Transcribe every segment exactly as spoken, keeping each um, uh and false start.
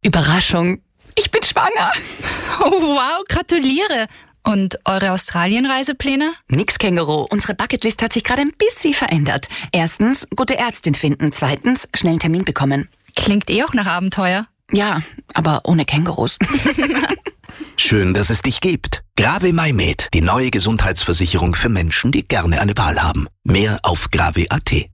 Überraschung, ich bin schwanger. Oh, wow, gratuliere. Und eure Australien-Reisepläne? Nix, Känguru. Unsere Bucketlist hat sich gerade ein bisschen verändert. Erstens, gute Ärztin finden. Zweitens, schnell einen Termin bekommen. Klingt eh auch nach Abenteuer. Ja, aber ohne Kängurus. Schön, dass es dich gibt. Grave MyMed, die neue Gesundheitsversicherung für Menschen, die gerne eine Wahl haben. Mehr auf grave punkt at.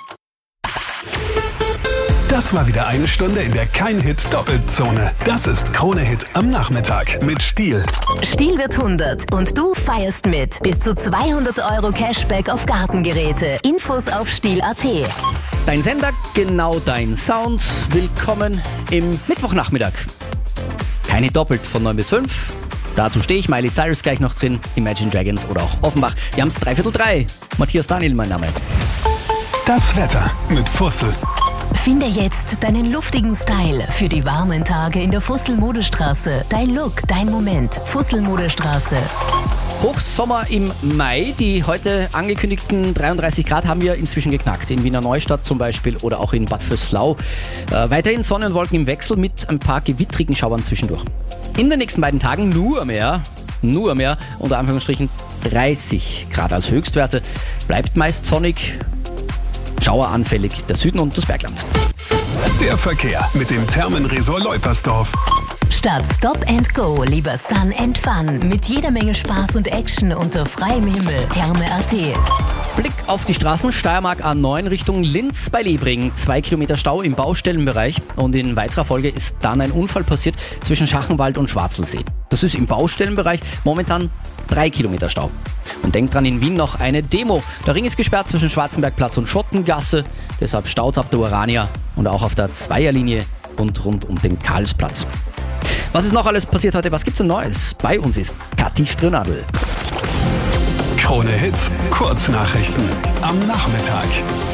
Das war wieder eine Stunde in der Kein-Hit-Doppelzone. Das ist Krone-Hit am Nachmittag mit Stihl. Stihl wird hundert und du feierst mit. Bis zu zweihundert Euro Cashback auf Gartengeräte. Infos auf stihl punkt at. Dein Sender, genau dein Sound. Willkommen im Mittwochnachmittag. Keine doppelt von neun bis fünf. Dazu stehe ich, Miley Cyrus gleich noch drin, Imagine Dragons oder auch Offenbach. Wir haben es dreiviertel drei. Matthias Daniel, mein Name. Das Wetter mit Fussel. Finde jetzt deinen luftigen Style für die warmen Tage in der Fussel-Modestraße. Dein Look, dein Moment. Fussel-Modestraße. Hochsommer im Mai. Die heute angekündigten dreiunddreißig Grad haben wir inzwischen geknackt. In Wiener Neustadt zum Beispiel oder auch in Bad Vöslau. Äh, weiterhin Sonne und Wolken im Wechsel mit ein paar gewittrigen Schauern zwischendurch. In den nächsten beiden Tagen nur mehr, nur mehr, unter Anführungsstrichen dreißig Grad als Höchstwerte. Bleibt meist sonnig, schaueranfällig der Süden und das Bergland. Der Verkehr mit dem Thermenresort Leupersdorf. Statt Stop and Go, lieber Sun and Fun. Mit jeder Menge Spaß und Action unter freiem Himmel. Therme punkt at. Blick auf die Straßen, Steiermark A neun Richtung Linz bei Lebring. Zwei Kilometer Stau im Baustellenbereich und in weiterer Folge ist dann ein Unfall passiert zwischen Schachenwald und Schwarzelsee. Das ist im Baustellenbereich momentan drei Kilometer Stau. Und denkt dran, in Wien noch eine Demo. Der Ring ist gesperrt zwischen Schwarzenbergplatz und Schottengasse. Deshalb staut ab der Urania und auch auf der Zweierlinie und rund um den Karlsplatz. Was ist noch alles passiert heute? Was gibt's denn Neues? Bei uns ist Kathi Strönadl. Krone Hit, Kurznachrichten am Nachmittag.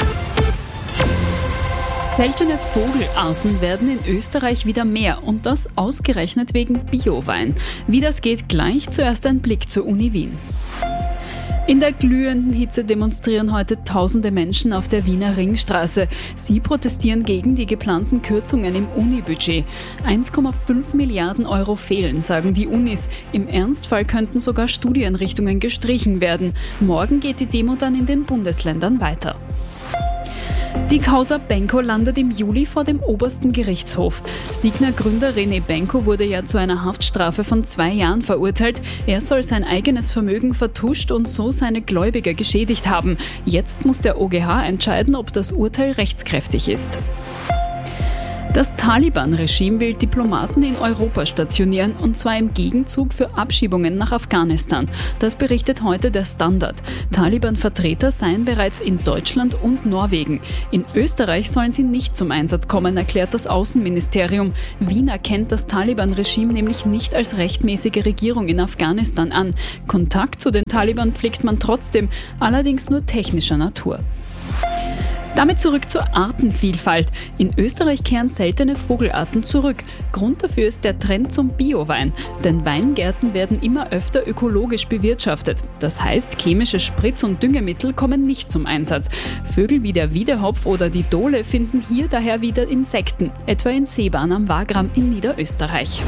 Seltene Vogelarten werden in Österreich wieder mehr und das ausgerechnet wegen Biowein. Wie das geht gleich, zuerst ein Blick zur Uni Wien. In der glühenden Hitze demonstrieren heute tausende Menschen auf der Wiener Ringstraße. Sie protestieren gegen die geplanten Kürzungen im Uni-Budget. eins Komma fünf Milliarden Euro fehlen, sagen die Unis. Im Ernstfall könnten sogar Studienrichtungen gestrichen werden. Morgen geht die Demo dann in den Bundesländern weiter. Die Causa Benko landet im Juli vor dem obersten Gerichtshof. Signa-Gründer René Benko wurde ja zu einer Haftstrafe von zwei Jahren verurteilt. Er soll sein eigenes Vermögen vertuscht und so seine Gläubiger geschädigt haben. Jetzt muss der O G H entscheiden, ob das Urteil rechtskräftig ist. Das Taliban-Regime will Diplomaten in Europa stationieren, und zwar im Gegenzug für Abschiebungen nach Afghanistan. Das berichtet heute der Standard. Taliban-Vertreter seien bereits in Deutschland und Norwegen. In Österreich sollen sie nicht zum Einsatz kommen, erklärt das Außenministerium. Wien erkennt das Taliban-Regime nämlich nicht als rechtmäßige Regierung in Afghanistan an. Kontakt zu den Taliban pflegt man trotzdem, allerdings nur technischer Natur. Damit zurück zur Artenvielfalt. In Österreich kehren seltene Vogelarten zurück. Grund dafür ist der Trend zum Biowein. Denn Weingärten werden immer öfter ökologisch bewirtschaftet. Das heißt, chemische Spritz- und Düngemittel kommen nicht zum Einsatz. Vögel wie der Wiedehopf oder die Dole finden hier daher wieder Insekten, etwa in Seebahn am Wagram in Niederösterreich.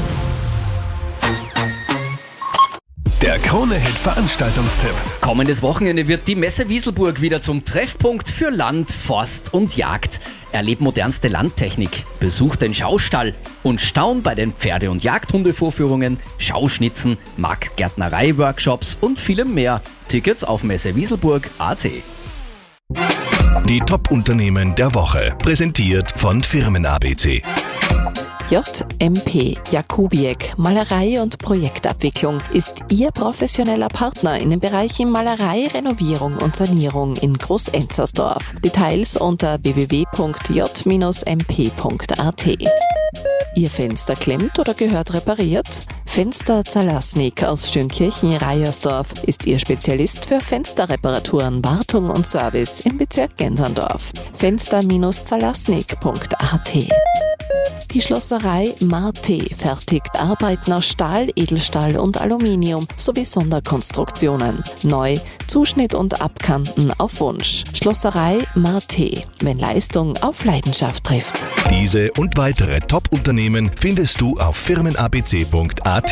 Der Krone-Hit-Veranstaltungstipp. Kommendes Wochenende wird die Messe Wieselburg wieder zum Treffpunkt für Land, Forst und Jagd. Erleb modernste Landtechnik, besuch den Schaustall und staun bei den Pferde- und Jagdhundevorführungen, Schauschnitzen, Marktgärtnerei-Workshops und vielem mehr. Tickets auf messewieselburg punkt at. Die Top-Unternehmen der Woche, präsentiert von Firmen-A B C. J M P Jakubiek Malerei und Projektabwicklung ist Ihr professioneller Partner in den Bereichen Malerei, Renovierung und Sanierung in Groß-Enzersdorf. Details unter w w w punkt j m p punkt a t. Ihr Fenster klemmt oder gehört repariert? Fenster Zalasnik aus Schönkirchen-Reiersdorf ist Ihr Spezialist für Fensterreparaturen, Wartung und Service im Bezirk Genserndorf. fenster Zalasnik punkt a t. Die Schlosserei Marte fertigt Arbeiten aus Stahl, Edelstahl und Aluminium sowie Sonderkonstruktionen. Neu Zuschnitt und Abkanten auf Wunsch. Schlosserei Marte, wenn Leistung auf Leidenschaft trifft. Diese und weitere Top-Unternehmen findest du auf firmenabc punkt at.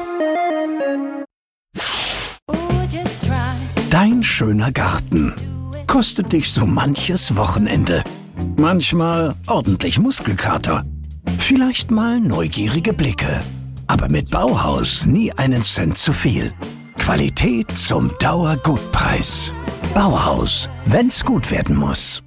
Dein schöner Garten kostet dich so manches Wochenende. Manchmal ordentlich Muskelkater. Vielleicht mal neugierige Blicke. Aber mit Bauhaus nie einen Cent zu viel. Qualität zum Dauergutpreis. Bauhaus, wenn's gut werden muss.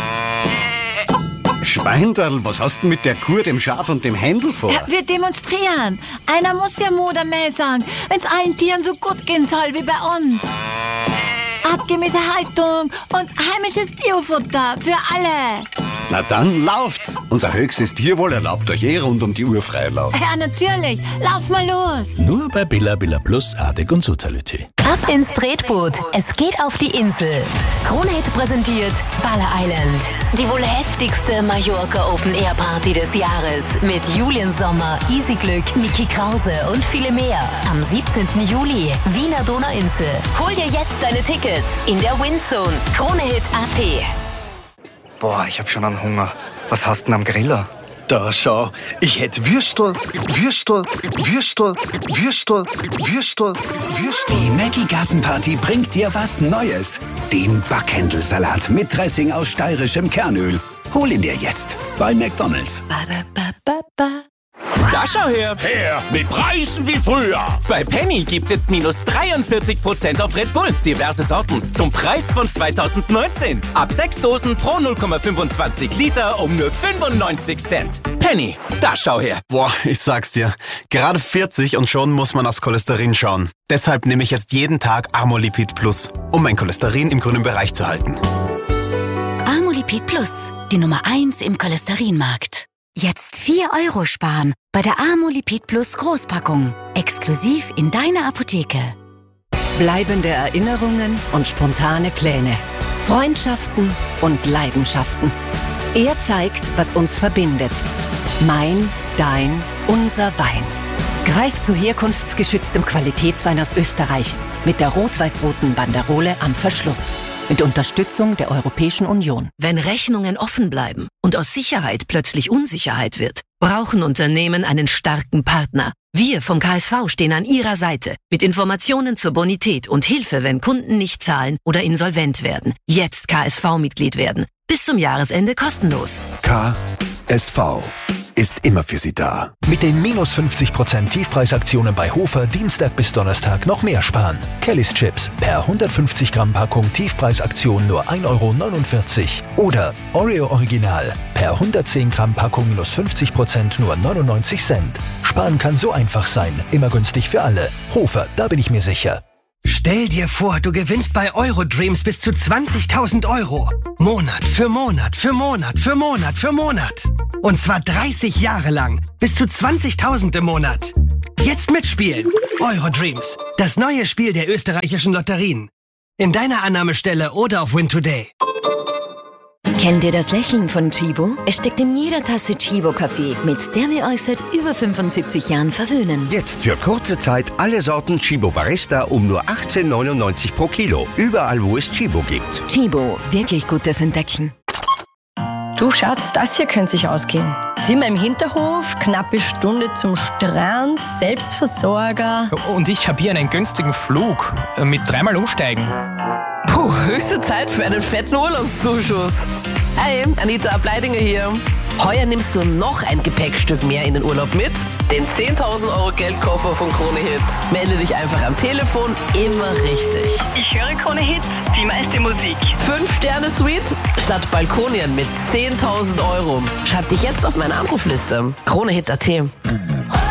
Schweinderl, was hast du mit der Kuh, dem Schaf und dem Händel vor? Ja, wir demonstrieren. Einer muss ja Mut am Mäh sagen, wenn's allen Tieren so gut gehen soll wie bei uns. Artgemäße Haltung und heimisches Biofutter für alle. Na dann lauft's. Unser höchstes Tierwohl erlaubt euch eh rund um die Uhr Freilauf. Ja, natürlich. Lauf mal los. Nur bei Billa Billa Plus, Artig und Soziality. Ab ins Tretboot. Es geht auf die Insel. Kronehit präsentiert Baller Island. Die wohl heftigste Mallorca Open Air Party des Jahres. Mit Julian Sommer, Easy Glück, Miki Krause und viele mehr. Am siebzehnten Juli, Wiener Donauinsel. Hol dir jetzt deine Tickets in der Windzone. Kronehit punkt at. Boah, ich hab schon einen Hunger. Was hast du denn am Griller? Da schau, ich hätt Würstel, Würstel, Würstel, Würstel, Würstel, Würstel. Die Maggi Gartenparty bringt dir was Neues. Den Backhändelsalat mit Dressing aus steirischem Kernöl. Hol ihn dir jetzt bei McDonald's. Da schau her! Her! Mit Preisen wie früher! Bei Penny gibt's jetzt minus dreiundvierzig Prozent auf Red Bull. Diverse Sorten. Zum Preis von zweitausendneunzehn. Ab sechs Dosen pro null Komma fünfundzwanzig Liter um nur fünfundneunzig Cent. Penny, da schau her! Boah, ich sag's dir. Gerade vierzig und schon muss man aufs Cholesterin schauen. Deshalb nehme ich jetzt jeden Tag Amolipid Plus, um mein Cholesterin im grünen Bereich zu halten. Amolipid Plus, die Nummer eins im Cholesterinmarkt. Jetzt vier Euro sparen bei der Amolipid Plus Großpackung. Exklusiv in deiner Apotheke. Bleibende Erinnerungen und spontane Pläne. Freundschaften und Leidenschaften. Er zeigt, was uns verbindet. Mein, dein, unser Wein. Greift zu herkunftsgeschütztem Qualitätswein aus Österreich mit der rot-weiß-roten Banderole am Verschluss. Mit Unterstützung der Europäischen Union. Wenn Rechnungen offen bleiben und aus Sicherheit plötzlich Unsicherheit wird, brauchen Unternehmen einen starken Partner. Wir vom K S V stehen an Ihrer Seite mit Informationen zur Bonität und Hilfe, wenn Kunden nicht zahlen oder insolvent werden. Jetzt K S V-Mitglied werden. Bis zum Jahresende kostenlos. K S V ist immer für Sie da. Mit den minus fünfzig Prozent Tiefpreisaktionen bei Hofer Dienstag bis Donnerstag noch mehr sparen. Kellys Chips per hundertfünfzig Gramm Packung Tiefpreisaktion nur ein Euro neunundvierzig. Oder Oreo Original per hundertzehn Gramm Packung minus fünfzig Prozent nur neunundneunzig Cent. Sparen kann so einfach sein. Immer günstig für alle. Hofer, da bin ich mir sicher. Stell dir vor, du gewinnst bei Eurodreams bis zu zwanzigtausend Euro. Monat für Monat für Monat für Monat für Monat. Und zwar dreißig Jahre lang. Bis zu zwanzigtausend im Monat. Jetzt mitspielen. Eurodreams. Das neue Spiel der österreichischen Lotterien. In deiner Annahmestelle oder auf Win Today. Kennt ihr das Lächeln von Chibo? Es steckt in jeder Tasse Chibo-Kaffee, mit der wir euch seit über fünfundsiebzig Jahren verwöhnen. Jetzt für kurze Zeit alle Sorten Chibo Barista um nur achtzehn neunundneunzig pro Kilo. Überall, wo es Chibo gibt. Chibo, wirklich gutes Entdecken. Du Schatz, das hier könnte sich ausgehen. Zimmer im Hinterhof, knappe Stunde zum Strand, Selbstversorger. Und ich habe hier einen günstigen Flug mit dreimal Umsteigen. Puh, höchste Zeit für einen fetten Urlaubszuschuss. Hey, Anita Ableidinger hier. Heuer nimmst du noch ein Gepäckstück mehr in den Urlaub mit? Den zehntausend Euro Geldkoffer von Kronehit. Melde dich einfach am Telefon, immer richtig. Ich höre Kronehit, die meiste Musik. Fünf-Sterne-Suite statt Balkonien mit zehntausend Euro. Schreib dich jetzt auf meine Anrufliste. Kronehit punkt at.